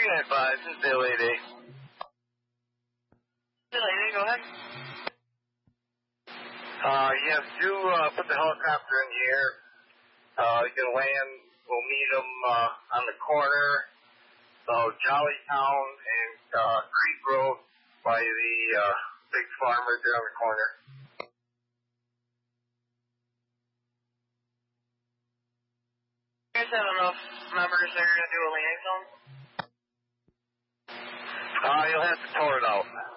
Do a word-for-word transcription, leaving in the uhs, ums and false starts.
Unit five, this is Billy D. Billy D, go ahead. Uh, yes, you uh, put the helicopter in the air. Uh, you can land. We'll meet them uh, on the corner of Jollytown and uh, Creek Road by the uh, big farm right there on the corner. You guys have enough members there to do a liaison? Uh, you'll have to tour it out.